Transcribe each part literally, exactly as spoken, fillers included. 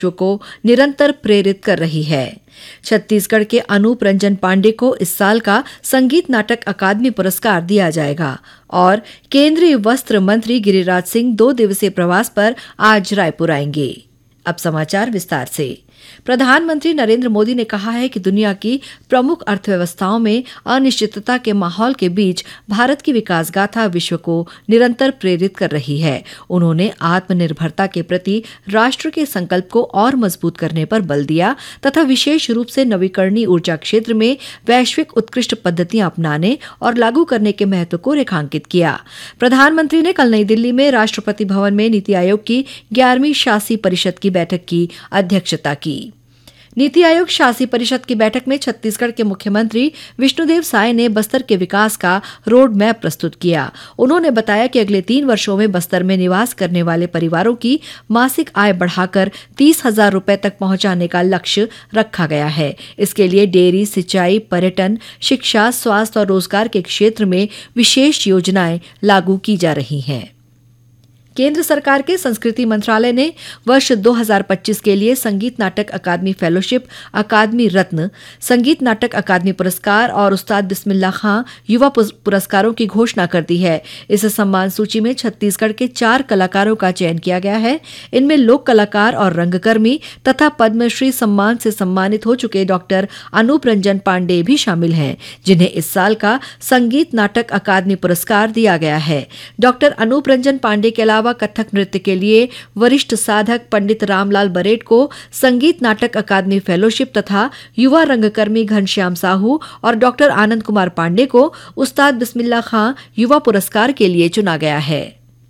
को निरंतर प्रेरित कर रही है। छत्तीसगढ़ के अनूप रंजन पांडे को इस साल का संगीत नाटक अकादमी पुरस्कार दिया जाएगा और केंद्रीय वस्त्र मंत्री गिरिराज सिंह दो दिवसीय प्रवास पर आज रायपुर आएंगे। अब समाचार विस्तार से। प्रधानमंत्री नरेंद्र मोदी ने कहा है कि दुनिया की प्रमुख अर्थव्यवस्थाओं में अनिश्चितता के माहौल के बीच भारत की विकास गाथा विश्व को निरंतर प्रेरित कर रही है। उन्होंने आत्मनिर्भरता के प्रति राष्ट्र के संकल्प को और मजबूत करने पर बल दिया तथा विशेष रूप से नवीकरणीय ऊर्जा क्षेत्र में वैश्विक उत्कृष्ट पद्धतियां अपनाने और लागू करने के महत्व को रेखांकित किया। प्रधानमंत्री ने कल नई दिल्ली में राष्ट्रपति भवन में नीति आयोग की ग्यारहवीं शासी परिषद की बैठक की अध्यक्षता की। नीति आयोग शासी परिषद की बैठक में छत्तीसगढ़ के मुख्यमंत्री विष्णुदेव साय ने बस्तर के विकास का रोड मैप प्रस्तुत किया। उन्होंने बताया कि अगले तीन वर्षों में बस्तर में निवास करने वाले परिवारों की मासिक आय बढ़ाकर तीस हजार रुपए तक पहुंचाने का लक्ष्य रखा गया है। इसके लिए डेयरी, सिंचाई, पर्यटन, शिक्षा, स्वास्थ्य और रोजगार के क्षेत्र में विशेष योजनाएं लागू की जा रही हैं। केंद्र सरकार के संस्कृति मंत्रालय ने वर्ष दो हज़ार पच्चीस के लिए संगीत नाटक अकादमी फेलोशिप, अकादमी रत्न, संगीत नाटक अकादमी पुरस्कार और उस्ताद बिस्मिल्लाह खां युवा पुरस्कारों की घोषणा कर दी है। इस सम्मान सूची में छत्तीसगढ़ के चार कलाकारों का चयन किया गया है। इनमें लोक कलाकार और रंगकर्मी तथा पद्मश्री सम्मान से सम्मानित हो चुके डॉक्टर अनूप रंजन पांडे भी शामिल हैं, जिन्हें इस साल का संगीत नाटक अकादमी पुरस्कार दिया गया है। डॉक्टर अनूप रंजन पांडे के अलावा कथक नृत्य के लिए वरिष्ठ साधक पंडित रामलाल बरेट को संगीत नाटक अकादमी फेलोशिप तथा युवा रंगकर्मी घनश्याम साहू और डॉक्टर आनंद कुमार पांडे को उस्ताद बिस्मिल्लाह खां युवा पुरस्कार के लिए चुना गया है।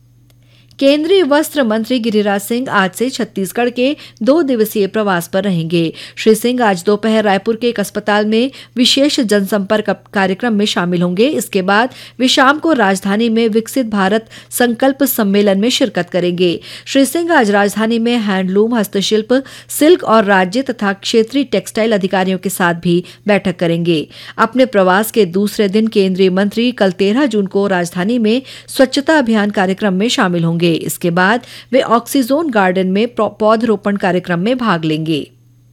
केंद्रीय वस्त्र मंत्री गिरिराज सिंह आज से छत्तीसगढ़ के दो दिवसीय प्रवास पर रहेंगे। श्री सिंह आज दोपहर रायपुर के एक अस्पताल में विशेष जनसंपर्क कार्यक्रम में शामिल होंगे। इसके बाद वे शाम को राजधानी में विकसित भारत संकल्प सम्मेलन में शिरकत करेंगे। श्री सिंह आज राजधानी में हैंडलूम, हस्तशिल्प, सिल्क और राज्य तथा क्षेत्रीय टेक्सटाइल अधिकारियों के साथ भी बैठक करेंगे। अपने प्रवास के दूसरे दिन केंद्रीय मंत्री कल तेरह जून को राजधानी में स्वच्छता अभियान कार्यक्रम में शामिल होंगे। इसके बाद वे ऑक्सीजोन गार्डन में पौधरोपण कार्यक्रम में भाग लेंगे।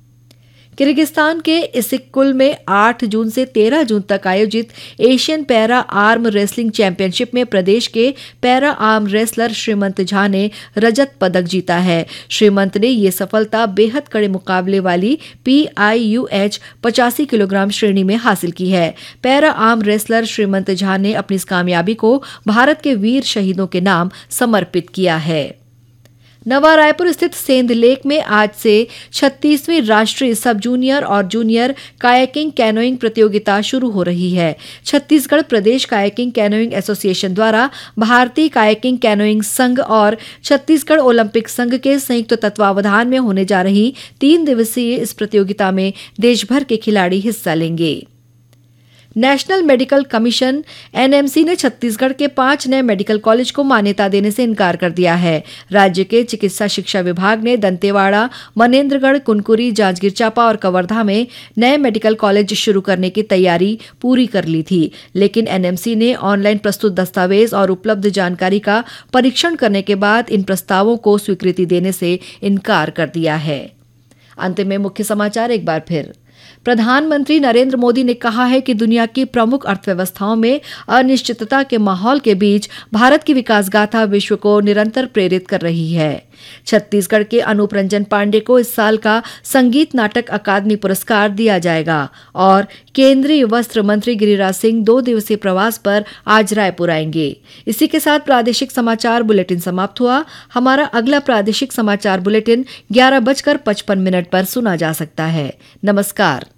किर्गिस्तान के इसिक्कुल में आठ जून से तेरह जून तक आयोजित Asian para arm wrestling championship में प्रदेश के पैरा आर्म रेसलर श्रीमंत झा ने रजत पदक जीता है। श्रीमंत ने ये सफलता बेहद कड़े मुकाबले वाली पी आई यू एच पचासी किलोग्राम श्रेणी में हासिल की है। पैरा आर्म रेसलर श्रीमंत झा ने अपनी इस कामयाबी को भारत के वीर शहीदों के नाम समर्पित किया है। नवा रायपुर स्थित सेंध लेक में आज से छत्तीसवीं राष्ट्रीय सब जूनियर और जूनियर कायाकिंग कैनोइंग प्रतियोगिता शुरू हो रही है। छत्तीसगढ़ प्रदेश कायाकिंग कैनोइंग एसोसिएशन द्वारा भारतीय कायाकिंग कैनोइंग संघ और छत्तीसगढ़ ओलंपिक संघ के संयुक्त तत्वावधान में होने जा रही तीन दिवसीय इस प्रतियोगिता में देश भर के खिलाड़ी हिस्सा लेंगे। National medical commission N M C ने छत्तीसगढ़ के पांच नए मेडिकल कॉलेज को मान्यता देने से इनकार कर दिया है। राज्य के चिकित्सा शिक्षा विभाग ने दंतेवाड़ा, मनेन्द्रगढ़, कुनकुरी, जांजगीर चांपा और कवर्धा में नए मेडिकल कॉलेज शुरू करने की तैयारी पूरी कर ली थी, लेकिन एन एम सी ने ऑनलाइन प्रस्तुत दस्तावेज और उपलब्ध जानकारी का परीक्षण करने के बाद इन प्रस्तावों को स्वीकृति देने से इनकार कर दिया है। अंत में मुख्य समाचार एक बार फिर। प्रधानमंत्री नरेंद्र मोदी ने कहा है कि दुनिया की प्रमुख अर्थव्यवस्थाओं में अनिश्चितता के माहौल के बीच भारत की विकास गाथा विश्व को निरंतर प्रेरित कर रही है। छत्तीसगढ़ के अनूप रंजन पांडे को इस साल का संगीत नाटक अकादमी पुरस्कार दिया जाएगा और केंद्रीय वस्त्र मंत्री गिरिराज सिंह दो दिवसीय प्रवास पर आज रायपुर आएंगे। इसी के साथ प्रादेशिक समाचार बुलेटिन समाप्त हुआ। हमारा अगला प्रादेशिक समाचार बुलेटिन ग्यारह बजकर पचपन मिनट पर सुना जा सकता है। नमस्कार।